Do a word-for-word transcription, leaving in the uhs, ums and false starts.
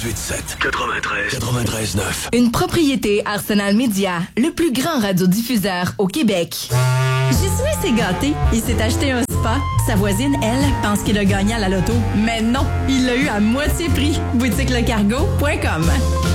quatre-vingt-huit sept, quatre-vingt-treize, quatre-vingt-treize neuf. Une propriété Arsenal Media, le plus grand radiodiffuseur au Québec. Jésus s'est gâté. Il s'est acheté un spa. Sa voisine, elle, pense qu'il a gagné à la loto. Mais non, il l'a eu à moitié prix. boutique le cargo point com.